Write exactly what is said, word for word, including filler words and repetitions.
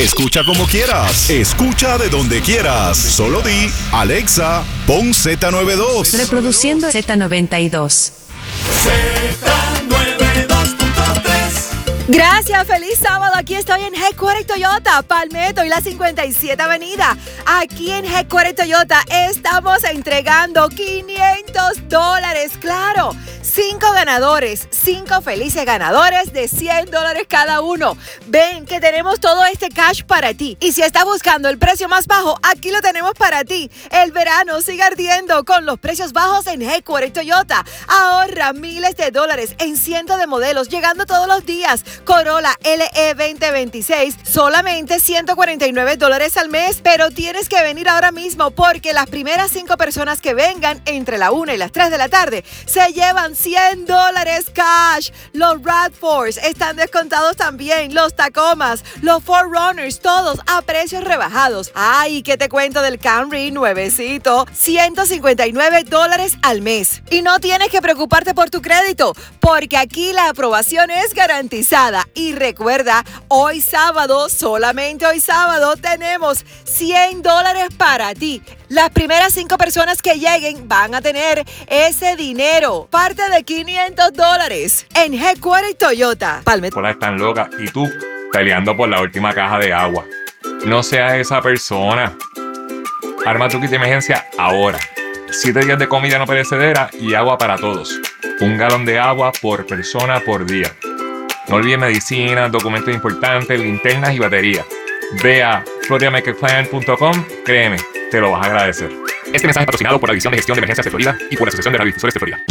Escucha como quieras. Escucha de donde quieras. Solo di, Alexa, pon Z noventa y dos. Reproduciendo Z noventa y dos. Z noventa y dos punto tres. Gracias, feliz sábado. Aquí estoy en Headquarter Toyota, Palmetto y la cincuenta y siete Avenida. Aquí en Headquarter Toyota estamos entregando quinientos dólares, claro. Cinco ganadores, cinco felices ganadores de cien dólares cada uno. Ven que tenemos todo este cash para ti. Y si estás buscando el precio más bajo, aquí lo tenemos para ti. El verano sigue ardiendo con los precios bajos en Headquarter Toyota. Ahorra miles de dólares en cientos de modelos, llegando todos los días. Corolla L E veinte veintiséis, solamente ciento cuarenta y nueve dólares al mes. Pero tienes que venir ahora mismo porque las primeras cinco personas que vengan entre la una y las tres de la tarde se llevan cien dólares cash. Los RAV cuatro están descontados también. Los Tacomas, los cuatro Runners, todos a precios rebajados. Ay, ¿qué te cuento del Camry nuevecito? ciento cincuenta y nueve dólares al mes. Y no tienes que preocuparte por tu crédito, porque aquí la aprobación es garantizada. Y recuerda, hoy sábado, solamente hoy sábado, tenemos cien dólares para ti. Las primeras cinco personas que lleguen van a tener ese dinero, parte de quinientos dólares en Headquarter Toyota. Palmetto. Hola, están locas y tú peleando por la última caja de agua. No seas esa persona. Arma tu kit de emergencia ahora. Siete días de comida no perecedera y agua para todos. Un galón de agua por persona por día. No olvides medicinas, documentos importantes, linternas y baterías. Ve a florida market plan punto com. Créeme, te lo vas a agradecer. Este mensaje es patrocinado por la División de Gestión de Emergencias de Florida y por la Asociación de Radiodifusores de Florida.